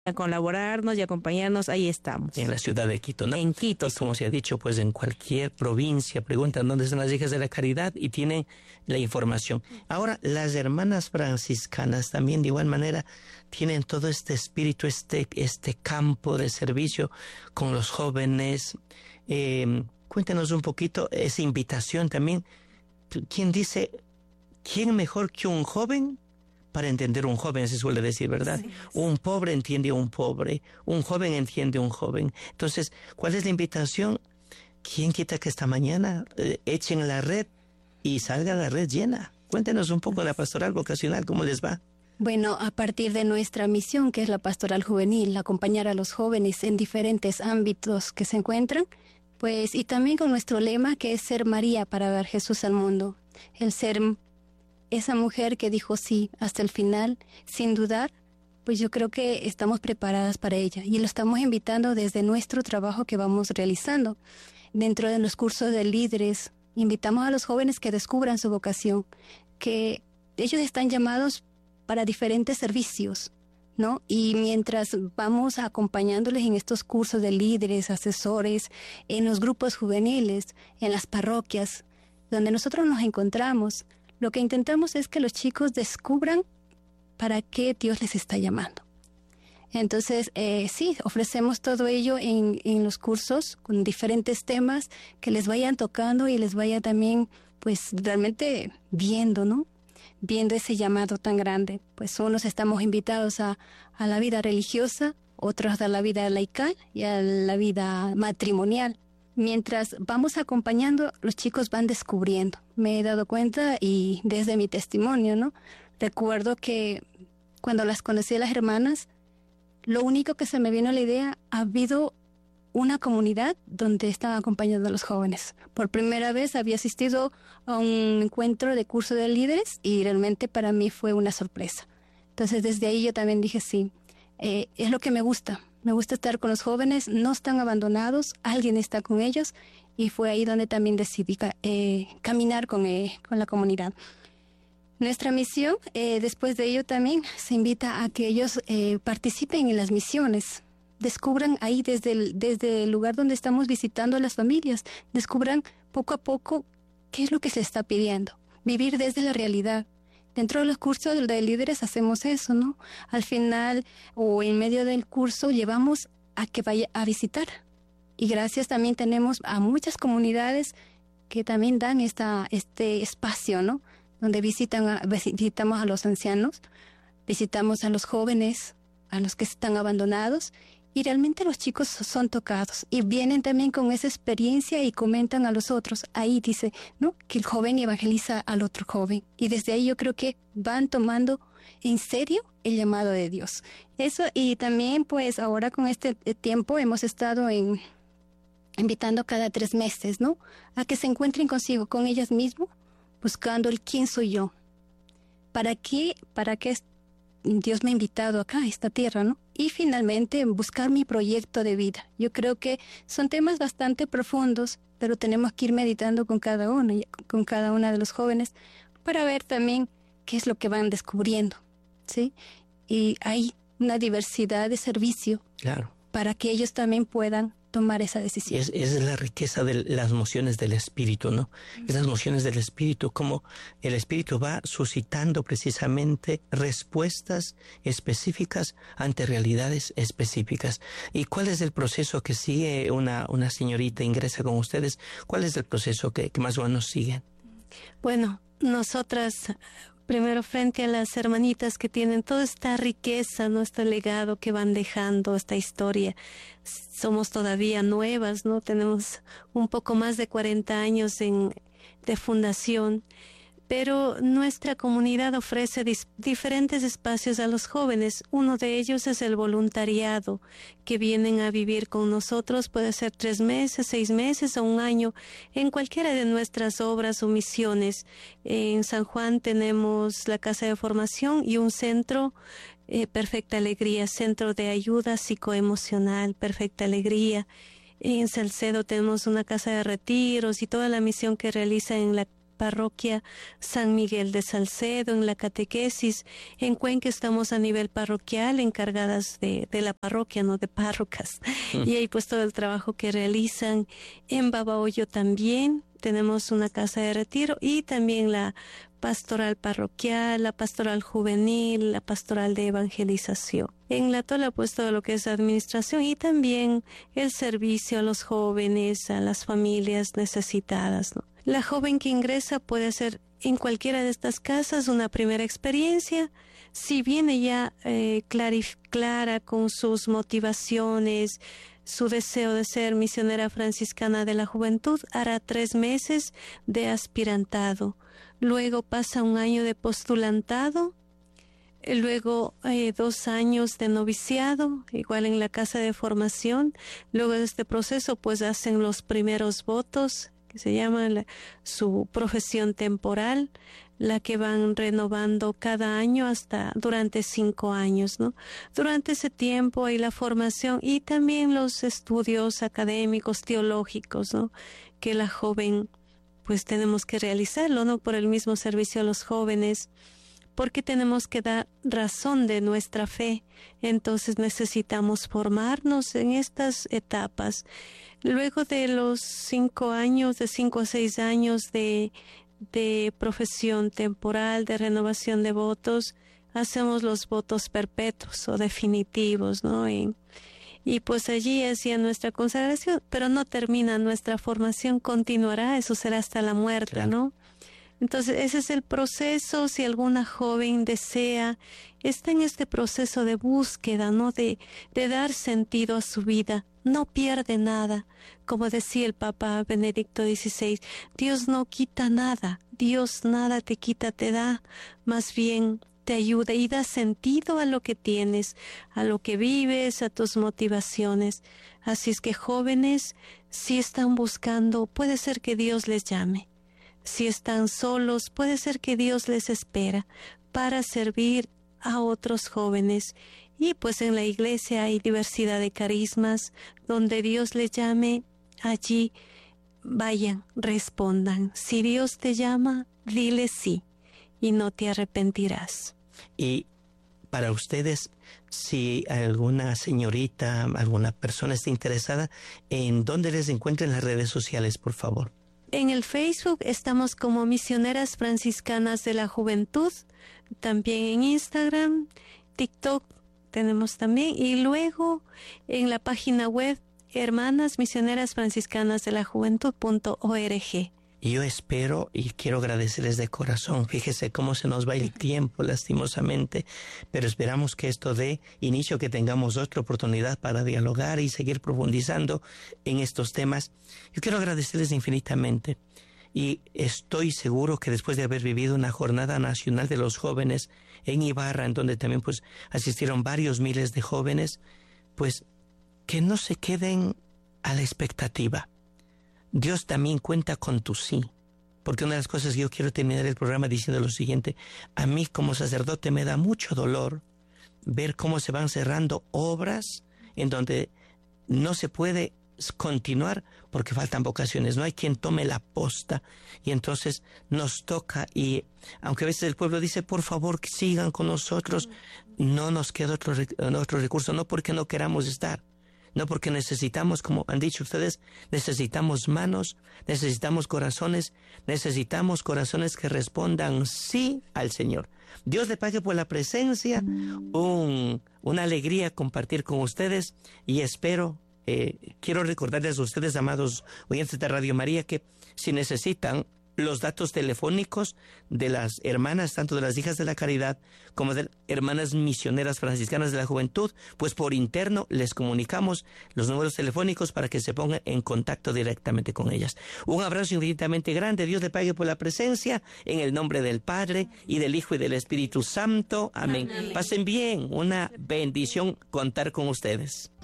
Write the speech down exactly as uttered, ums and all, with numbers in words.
a colaborarnos y acompañarnos, ahí estamos. En la ciudad de Quito, ¿no? En Quito. Y como se ha dicho, pues en cualquier provincia preguntan dónde están las hijas de la caridad y tienen la información. Ahora, las hermanas franciscanas también de igual manera tienen todo este espíritu, este, este campo de servicio con los jóvenes. Eh, cuéntanos un poquito esa invitación también. ¿Quién dice, quién mejor que un joven para entender un joven, se suele decir, ¿verdad? Sí, sí. Un pobre entiende a un pobre, un joven entiende a un joven. Entonces, ¿cuál es la invitación? ¿Quién quita que esta mañana eh, echen la red y salga la red llena? Cuéntenos un poco de la pastoral vocacional, ¿cómo les va? Bueno, a partir de nuestra misión, que es la pastoral juvenil, acompañar a los jóvenes en diferentes ámbitos que se encuentran, pues, y también con nuestro lema, que es ser María para ver Jesús al mundo. El ser esa mujer que dijo sí hasta el final, sin dudar, pues yo creo que estamos preparadas para ella y lo estamos invitando desde nuestro trabajo que vamos realizando. Dentro de los cursos de líderes, invitamos a los jóvenes que descubran su vocación, que ellos están llamados para diferentes servicios, ¿no? Y mientras vamos acompañándoles en estos cursos de líderes, asesores, en los grupos juveniles, en las parroquias, donde nosotros nos encontramos, lo que intentamos es que los chicos descubran para qué Dios les está llamando. Entonces, eh, sí, ofrecemos todo ello en, en los cursos con diferentes temas que les vayan tocando y les vaya también, pues, realmente viendo, ¿no? Viendo ese llamado tan grande. Pues unos estamos invitados a, a la vida religiosa, otros a la vida laical y a la vida matrimonial. Mientras vamos acompañando, los chicos van descubriendo. Me he dado cuenta y desde mi testimonio, ¿no? Recuerdo que cuando las conocí a las hermanas, lo único que se me vino a la idea, ha habido una comunidad donde están acompañando a los jóvenes. Por primera vez había asistido a un encuentro de curso de líderes y realmente para mí fue una sorpresa. Entonces desde ahí yo también dije sí, eh, es lo que me gusta. Me gusta estar con los jóvenes, no están abandonados, alguien está con ellos y fue ahí donde también decidí eh, caminar con, eh, con la comunidad. Nuestra misión, eh, después de ello también se invita a que ellos eh, participen en las misiones, descubran ahí desde el, desde el lugar donde estamos visitando a las familias, descubran poco a poco qué es lo que se está pidiendo, vivir desde la realidad. Dentro de los cursos de líderes hacemos eso, ¿no? Al final o en medio del curso llevamos a que vaya a visitar. Y gracias también tenemos a muchas comunidades que también dan esta, este espacio, ¿no? Donde visitan a, visitamos a los ancianos, visitamos a los jóvenes, a los que están abandonados. Y realmente los chicos son tocados y vienen también con esa experiencia y comentan a los otros. Ahí dice, ¿no? Que el joven evangeliza al otro joven. Y desde ahí yo creo que van tomando en serio el llamado de Dios. Eso, y también pues ahora con este tiempo hemos estado en, invitando cada tres meses, ¿no? A que se encuentren consigo, con ellas mismas, buscando el quién soy yo. ¿Para qué? ¿Para qué Dios me ha invitado acá a esta tierra, ¿no? Y finalmente buscar mi proyecto de vida. Yo creo que son temas bastante profundos, pero tenemos que ir meditando con cada uno, con cada una de los jóvenes, para ver también qué es lo que van descubriendo, ¿sí? Y hay una diversidad de servicio, claro, para que ellos también puedan tomar esa decisión. Es, es la riqueza de las mociones del espíritu, ¿no? Esas mociones del espíritu, como el espíritu va suscitando precisamente respuestas específicas ante realidades específicas. ¿Y cuál es el proceso que sigue una, una señorita ingresa con ustedes? ¿Cuál es el proceso que, que más o menos siguen? Bueno, nosotras, primero frente a las hermanitas que tienen toda esta riqueza, ¿no? Este legado que van dejando, esta historia. Somos todavía nuevas, ¿no? Tenemos un poco más de cuarenta años en, de fundación, pero nuestra comunidad ofrece dis, diferentes espacios a los jóvenes. Uno de ellos es el voluntariado, que vienen a vivir con nosotros, puede ser tres meses, seis meses o un año, en cualquiera de nuestras obras o misiones. En San Juan tenemos la Casa de Formación y un centro, eh, Perfecta Alegría, Centro de Ayuda Psicoemocional, Perfecta Alegría. En Salcedo tenemos una casa de retiros y toda la misión que realiza en la parroquia San Miguel de Salcedo, en la catequesis. En Cuenca estamos a nivel parroquial, encargadas de, de la parroquia, no de párrocas. Mm. Y ahí pues todo el trabajo que realizan. En Babahoyo también tenemos una casa de retiro y también la pastoral parroquial, la pastoral juvenil, la pastoral de evangelización. En La Tola pues todo lo que es administración y también el servicio a los jóvenes, a las familias necesitadas, ¿no? La joven que ingresa puede hacer en cualquiera de estas casas una primera experiencia. Si viene ya eh, clarif- clara con sus motivaciones, su deseo de ser misionera franciscana de la juventud, hará tres meses de aspirantado. Luego pasa un año de postulantado, luego eh, dos años de noviciado, igual en la casa de formación. Luego de este proceso pues hacen los primeros votos, que se llama la, su profesión temporal, la que van renovando cada año hasta durante cinco años, ¿no? Durante ese tiempo hay la formación y también los estudios académicos, teológicos, ¿no? Que la joven pues tenemos que realizarlo, ¿no? Por el mismo servicio a los jóvenes, porque tenemos que dar razón de nuestra fe. Entonces necesitamos formarnos en estas etapas. Luego de los cinco años, de cinco a seis años de, de profesión temporal, de renovación de votos, hacemos los votos perpetuos o definitivos, ¿no? Y, Y pues allí hacía nuestra consagración, pero no termina, nuestra formación continuará, eso será hasta la muerte, claro. ¿no? Entonces ese es el proceso. Si alguna joven desea, está en este proceso de búsqueda, ¿no? De, de dar sentido a su vida, no pierde nada. Como decía el Papa Benedicto dieciséis, Dios no quita nada, Dios nada te quita, te da, más bien te ayuda y da sentido a lo que tienes, a lo que vives, a tus motivaciones. Así es que jóvenes, si están buscando, puede ser que Dios les llame. Si están solos, puede ser que Dios les espera para servir a otros jóvenes. Y pues en la iglesia hay diversidad de carismas, donde Dios les llame, allí vayan, respondan. Si Dios te llama, dile sí y no te arrepentirás. Y para ustedes, si alguna señorita, alguna persona está interesada, ¿en dónde les encuentran en las redes sociales, por favor? En el Facebook estamos como Misioneras Franciscanas de la Juventud, también en Instagram, TikTok tenemos también, y luego en la página web hermanas misioneras franciscanas de la juventud punto org. Y yo espero y quiero agradecerles de corazón. Fíjese cómo se nos va el tiempo, lastimosamente, pero esperamos que esto dé inicio, que tengamos otra oportunidad para dialogar y seguir profundizando en estos temas. Yo quiero agradecerles infinitamente y estoy seguro que después de haber vivido una jornada nacional de los jóvenes en Ibarra, en donde también pues asistieron varios miles de jóvenes, pues que no se queden a la expectativa. Dios también cuenta con tu sí, porque una de las cosas que yo quiero terminar el programa diciendo lo siguiente: a mí como sacerdote me da mucho dolor ver cómo se van cerrando obras en donde no se puede continuar porque faltan vocaciones, no hay quien tome la posta, y entonces nos toca, y aunque a veces el pueblo dice por favor que sigan con nosotros, no nos queda otro, otro recurso, no porque no queramos estar, no porque necesitamos, como han dicho ustedes, necesitamos manos, necesitamos corazones, necesitamos corazones que respondan sí al Señor. Dios le pague por la presencia, un, una alegría compartir con ustedes, y espero, eh, quiero recordarles a ustedes, amados oyentes de Radio María, que si necesitan los datos telefónicos de las hermanas, tanto de las hijas de la caridad como de hermanas misioneras franciscanas de la juventud, pues por interno les comunicamos los números telefónicos para que se pongan en contacto directamente con ellas. Un abrazo infinitamente grande. Dios le pague por la presencia, en el nombre del Padre y del Hijo y del Espíritu Santo. Amén. Amén. Pasen bien. Una bendición contar con ustedes.